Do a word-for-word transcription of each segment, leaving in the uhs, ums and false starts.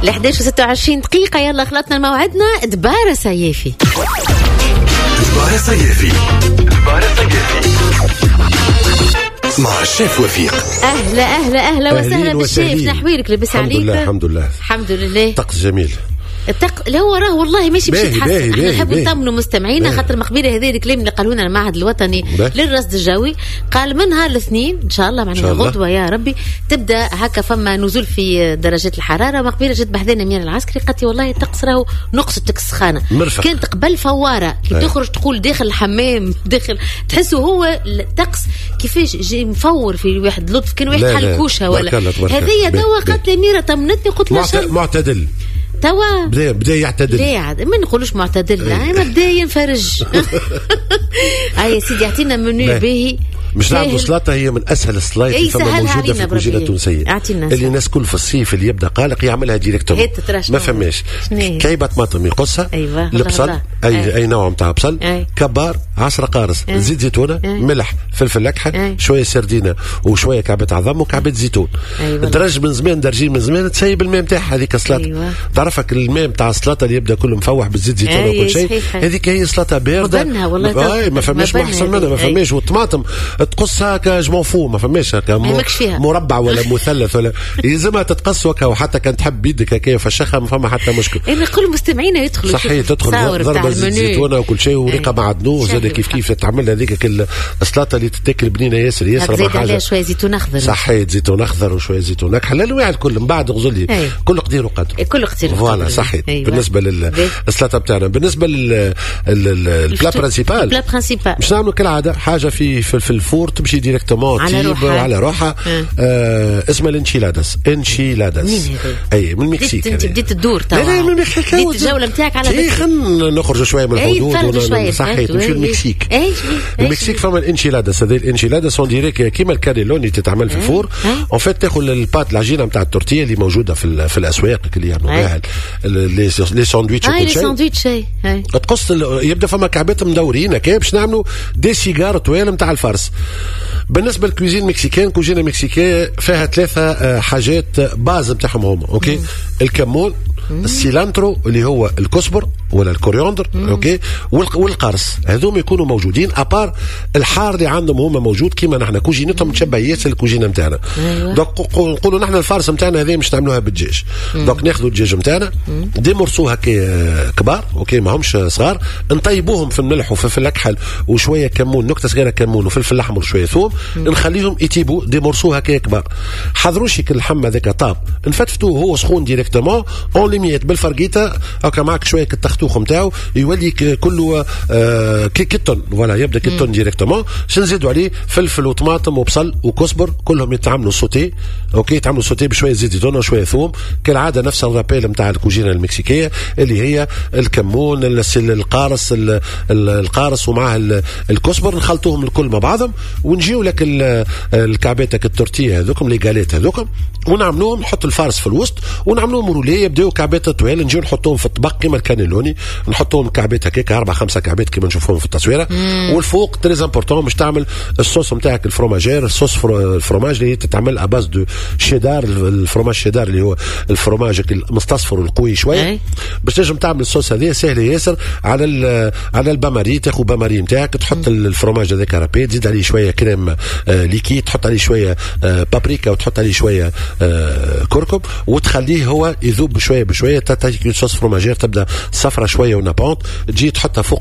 الحداش وستة وعشرين دقيقة. يلا خلطنا موعدنا. دبارة سيافي دبارة سيافي دبارة سيافي مع الشيف وفيق. أهلا أهلا أهلا وسهلا بالشيف. نحويلك لبس الحمد عليك. لله الحمد لله الحمد لله. طقس جميل. التق... اللي هو راه والله ماشي باش يتحسن. احنا نحبوا نطمنوا مستمعينا خاطر مخبيره هذا الكلام اللي قالوا لنا المعهد الوطني للرصد الجوي. قال من نهار الاثنين ان شاء الله معناها غدوه يا ربي تبدا هكا فما نزول في درجات الحراره. مخبيره جت بحذانا ميان العسكري قالت لي والله الطقس راهو نقصتك السخانه. كانت قبل فواره كي تخرج تقول داخل الحمام داخل تحسوا هو الطقس كيفاش جاي مفور في واحد لطف كان واحد حلكوشه ولا هذه توا. قالت لي ميرا طمنتني قلت لها معتدل توا بدا بدا يعتدل. لا ما نقولوش معتدل لا ما بدا ينفرج. اي يا سيدي اعطينا منيو باهي. مش نعملوا سلطه هي من اسهل السلايط اللي فما موجوده في الكوجينه التونسيه اللي الناس كل في الصيف اللي يبدا قالق يعملها ديريكتوم ما فماش. كايبه طماطم يقصها أيوة. البصل اي أي, أي نوع نتاع بصل أي. كبار عصره قارص أي. زيت زيتونه أي. ملح فلفل اكحل شويه سردينه وشويه كعبه عظم وكعبه زيتون. أيوة. درج من زمان درجين من زمان تسيب الماء نتاعها هذيك السلطه. أيوة. تعرفك الماء نتاع السلطه اللي يبدا كله مفوح بالزيت زيتون أي. وكل شيء هذيك هي سلطه بارده والله ما فماش احسن منها ما فماش. والطماطم تقصها كجمون فو ما فماش هكا مربع ولا مثلث ولا يلزمها تتقص وكا. وحتى كان تحب بيدك هكا فشخها ما فما حتى مشكل. انا كل مستمعينا يدخلوا صحيح تدخل ضربه زيت زيتونه وكل شيء وريقه معدنوس زاد كيف كيف تعمل هذيك السلطه اللي تتاكل بنينه ياسر ياسر زيد عليها شويه زيتون اخضر. صحيح زيتون اخضر وشويه زيتون اكحل الانواع الكل من بعد غزلي كل قدير وقدر كل قدير فوالا صحيح. بالنسبه للسلطه بتاعنا بالنسبه للبلا برينسيبال البلا برينسيبال مش نعملوا كالعاده حاجه في في الفور تمشي ديريكتومون على روحها على روحها آه اسمها الانشيلادس. انشيلادس اي من المكسيك. انت بديت تدور توا. لا لا من المكسيك بديت الجوله نتاعك على اي خلينا نخرجوا شويه من الحدود صحيح نمشي المكسيك. المكسيك فما الانشيلادس. هذه الانشيلادس اون ديريك كيما الكانيلوني تتعمل في الفور. اون فيت تاخذ البات العجينه نتاع التورتيه اللي موجوده في في الاسواق اللي يعملوا بها لي ساندويتش وكل شيء. ساندويتش تقص يبدا فما كعبات مدورين هكا باش نعملوا دي سيجار طويله نتاع الفرس. بالنسبه للكوزين مكسيكان كوزينه مكسيكيه فيها ثلاثه حاجات باز نتاعهم هما اوكي. الكمون السيلانترو اللي هو الكزبر ولا الكورياندر اوكي والقرص هذوم يكونوا موجودين ابار الحار اللي عندهم هما موجود كيما نحن كوجينتهم تشبه ياسر الكوجينه نتاعنا. دونك نقولوا نحن الفارس نتاعنا هذه مش نعملوها بالدجاج. دونك ناخذوا الدجاج نتاعنا ديمورسوها كي كبار اوكي ماهمش صغار نطيبوهم في الملح وفلفل اكحل وشويه كمون نكته صغيره كمون وفلفل احمر وشويه ثوم نخليهم يتيبوا ديمورسوها كي كبار. حضروش اللحم هذاك طاب نفتفتوه هو سخون ديريكتومون اون ليميت بالفرقيته هكا معك شويه التختوخ نتاعو يولي كله آه كي كيتون فوالا يبدا كيتون ديريكتومون. نزيدوا عليه فلفل وطماطم وبصل وكزبر كلهم يتعملوا سوتي اوكي يتعملوا سوتي بشويه زيت زيتون وشويه ثوم كالعاده نفس الرابيل نتاع الكوجينه المكسيكيه اللي هي الكمون القارص القارص ومعها الكزبر نخلطوهم الكل مع بعضهم ونجيو لك الكعباتك التورتيه هذوكم لي جاليت هذوكم ونعملوهم نحط الفارس في الوسط ونعملوهم روليه يبداو كعبات طويله نجيو نحطوهم في الطبق كيما الكانيلوني نحطوهم كعبات هكاك اربع خمسه كعبات كيما نشوفوهم في التصويره. والفوق تريز امبورطون باش تعمل الصوص نتاعك الفروماجير الصوص الفروماج اللي تتعمل اباز دو شيدار الفروماج شيدار اللي هو الفروماج المستصفر والقوي شويه باش تنجم تعمل الصوص هذه سهله ياسر على على الباماري. تاخذ باماري نتاعك تحط الفروماج هذاك رابي تزيد عليه شويه كريم آه ليكيد تحط عليه شويه آه بابريكا وتحط عليه شويه آه كركم وتخليه هو يذوب بشويه بشويه تاتيك صوص فروماجير تبدا صفرة شويه ونابونت تجي تحطها فوق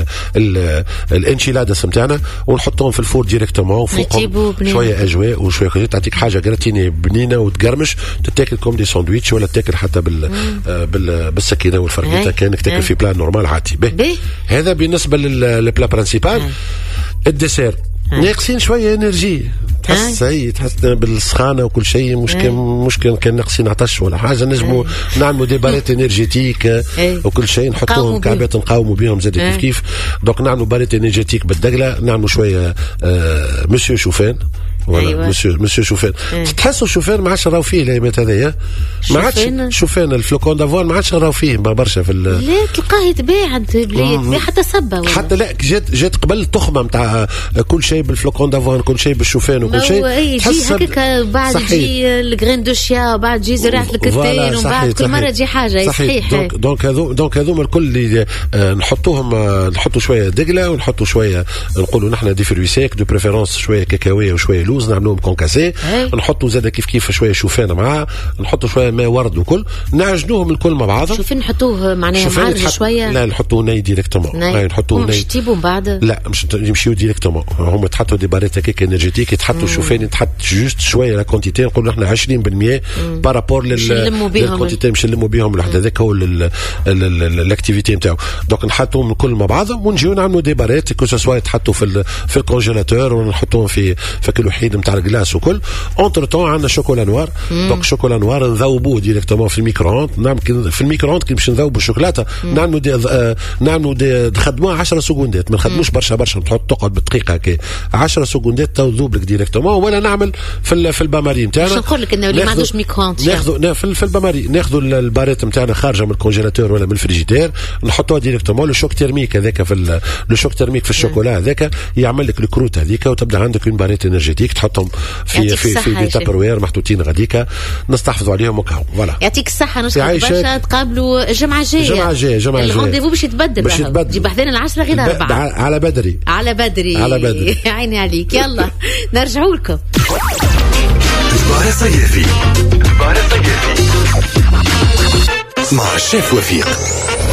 الانشيلادس نتاعنا ونحطهم في الفور ديريكتومون فوقهم شويه اجواء وشويه كذا تعطيك حاجه جراتيني بنينه وتقرمش تتاكل كوم دي ساندويتش ولا تاكل حتى بال بال بالسكينه والفرقيته كانك تاكل في بلان نورمال عادي. هذا بالنسبه للبلا برينسيبال. الديسير ناقصين شويه انرجي تحس هي تحس بالسخانه وكل شيء مشكل مشكل كان ناقصين عطش ولا حاجه نجموا نعملوا دي باريت انرجيتيك وكل شيء نحطوهم كعبات نقاوموا بهم زاد كيف كيف. دونك نعملوا باريت انرجيتيك بالدقله نعملوا شويه آه مسيو شوفان ولا أيوة. مسيو مسيو شوفان أه. تحسوا الشوفان ما عادش راهو فيه الايامات هذيا ما عادش شوفان الفلوكون دافوار ما عادش راهو فيه برشا في لا تلقاه يتباع عند بلاد حتى سبه ولا حتى لا جات جات قبل التخمه نتاع كل شيء بالفلوكون دافوار كل شيء بالشوفان وكل شيء يجي هكاك بعد يجي الجرين دو شيا بعد يجي زراعه الكتان ومن بعد كل مره تجي حاجه صحيح دونك دونك هذو دونك هذوما الكل نحطوهم نحطوا شويه دقله ونحطوا شويه نقولوا نحن دي فروي سيك دو بريفيرونس شويه كاكاويه وشويه لوز نعملوهم كونكاسي نحطوا زاد كيف كيف شويه شوفان معاه نحطوا شويه ماء ورد وكل نعجنوهم الكل مع بعضهم شوفين نحطوه معناها معرج شويه لا نحطوه ني ديريكتومون ني نحطوه ني مش تجيبوا من بعد لا مش يمشيو ديريكتومون هم يتحطوا دي باريت هكاك انرجيتيك يتحطوا شوفان يتحط جوست شويه لا كونتيتي نقولوا نحن عشرين بالمية بارابور للكونتيتي مش نلموا بهم الوحده هذاك هو الاكتيفيتي نتاعو دونك نحطوهم الكل مع بعضهم ونجيو نعملوا دي باريت كو سوا يتحطوا في في الكونجيلاتور ونحطوهم في في كل وحيد نتاع الكلاس وكل اونتر طون عندنا شوكولا نوار دونك شوكولا نوار نذوبوه ديريكتومون في الميكرووند نعمل في الميكرووند كي باش نذوبوا الشوكولاته نعملوا دي نعملوا دي نخدموها عشرة سكوندات ما نخدموش برشا برشا تحط تقعد بالدقيقه هكا عشرة سكوندات تذوب لك ديريكتومون ولا نعمل في في الباماري نتاعنا باش نقول لك انه اللي ما عندوش ميكرووند ناخذوا في الباماري ناخذوا الباريت نتاعنا خارجه من الكونجيلاتور ولا من الفريجيدير نحطوها ديريكتومون لو شوك تيرميك هذاك في لو شوك تيرميك في الشوكولا هذاك يعمل لك الكروت هذيك وتبدا عندك اون باريت انرجيتيك تحطهم في في في دي تابروير محطوطين غاديكا نستحفظوا عليهم وكاو فوالا يعطيك الصحه نشكرك برشا تقابلوا الجمعه الجايه الجمعه الجايه الجمعه الجايه الرونديفو باش يتبدل باش يتبدل تجيب حدانا العشرة غير أربعة على بدري على بدري على بدري عيني عليك يلا نرجعوا لكم البار الصيفي البار الصيفي مع الشيف وفيق.